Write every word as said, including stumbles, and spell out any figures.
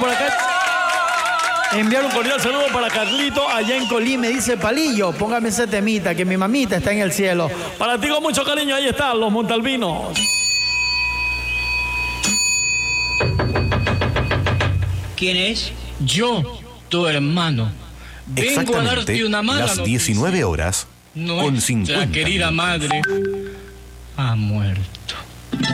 por acá. Enviar un cordial saludo para Carlito allá en Colima. Me dice, Palillo, póngame ese temita, que mi mamita está en el cielo. Para ti con mucho cariño, ahí están los Montalvinos. ¿Quién es? Yo, tu hermano. Vengo a darte una mala las diecinueve horas noticia. con cincuenta Nuestra querida minutos. madre ha muerto.